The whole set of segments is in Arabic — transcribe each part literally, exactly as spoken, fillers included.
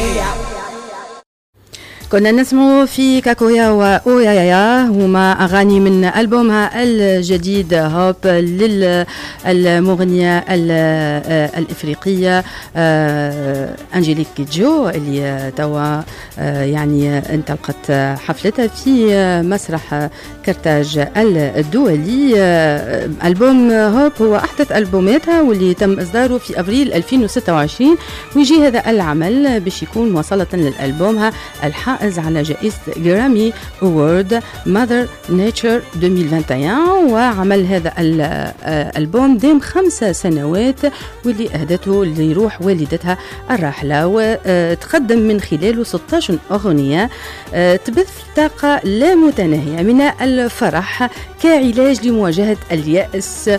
كنا نسمع في كاكويا وأويايا هما أغاني من ألبومها الجديد هوب للمغنية الإفريقية أنجيليك كيدجو اللي توا يعني انطلقت حفلتها في مسرح كرتاج الدولي. ألبوم هوب هو أحدث ألبوماتها واللي تم إصداره في أبريل ألفين وستة وعشرين، ويجي هذا العمل باش يكون مواصلة للألبومها الحائز على جائزة جرامي أوورد ماذر نيتشر ألفين وواحد وعشرين. وعمل هذا الألبوم دام خمس سنوات واللي أهدته لروح والدتها الراحلة، وتقدم من خلاله ستة عشر أغنية تبث طاقة لا متناهية من الفرح كعلاج لمواجهة اليأس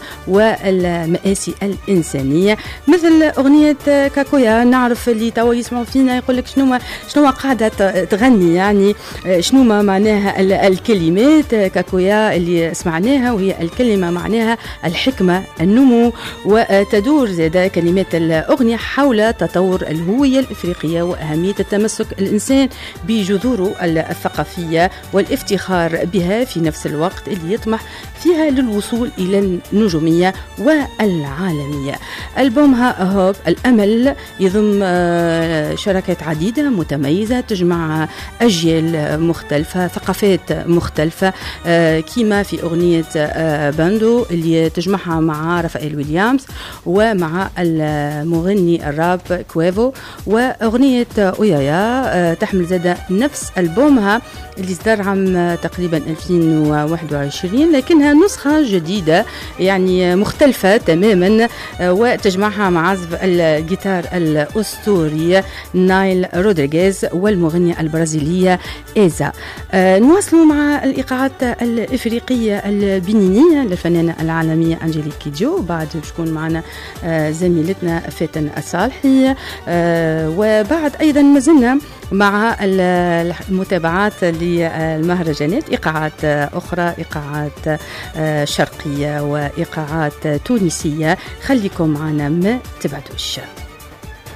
والمآسي الإنسانية، مثل أغنية كاكويا. نعرف اللي توا يسمعوا فينا يقول لك شنو شنو قاعدة تغني، يعني شنو ما معناها الكلمات. كاكويا اللي سمعناها وهي الكلمة معناها الحكمة النمو، وتدور زاد كلمات الأغنية حول تطور الهوية الإفريقية وأهمية التمسك الإنسان بجذوره الثقافية والافتخار بها في نفس الوقت اللي يطمح فيها للوصول إلى النجومية والعالمية. ألبومها هوب الأمل يضم شراكات عديدة متميزة تجمع أجيال مختلفة، ثقافات مختلفة، كيما في أغنية باندو اللي تجمعها مع رافائيل ويليامز ومع المغني الراب كويفو. وأغنية أويايا تحمل زادة نفس ألبومها اللي صدر عام تقريبا ألفين وواحد وعشرين، لكنها نسخة جديدة يعني مختلفة تماما، وتجمعها مع عزف الجيتار الأسطوري نايل رودريغيز والمغنية البرازيلية إيزا. آه نواصلوا مع الإيقاعات الإفريقية البنينية للفنانة العالمية أنجيليك كيدجو، بعد تكون معنا آه زميلتنا فاتن الصالحي. آه وبعد أيضا ما زلنا مع المتابعات للمهرجانات، إيقاعات أخرى، إيقاعات شرقية وإيقاعات تونسية. خليكم معنا ما تبعدوش.